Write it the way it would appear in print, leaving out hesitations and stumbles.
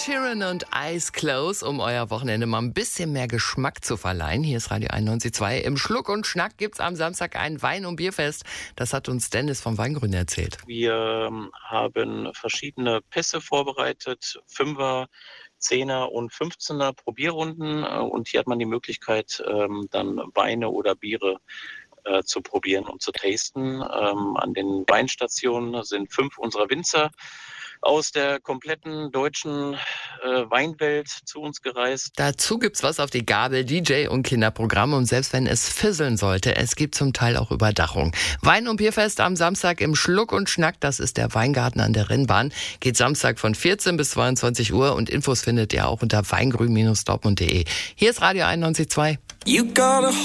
Sheeran und Eyes Close, um euer Wochenende mal ein bisschen mehr Geschmack zu verleihen. Hier ist Radio 91.2. Im Schluck und Schnack gibt's am Samstag ein Wein- und Bierfest. Das hat uns Dennis vom Weingrün erzählt. Wir haben verschiedene Pässe vorbereitet, 5er, 10er und 15er Probierrunden. Und hier hat man die Möglichkeit, dann Weine oder Biere zu probieren und zu tasten. An den Weinstationen sind 5 unserer Winzer aus der kompletten deutschen Weinwelt zu uns gereist. Dazu gibt's was auf die Gabel, DJ und Kinderprogramm. Und selbst wenn es fisseln sollte, es gibt zum Teil auch Überdachung. Wein- und Bierfest am Samstag im Schluck und Schnack. Das ist der Weingarten an der Rennbahn. Geht Samstag von 14 bis 22 Uhr. Und Infos findet ihr auch unter weingrün-dortmund.de. Hier ist Radio 91.2.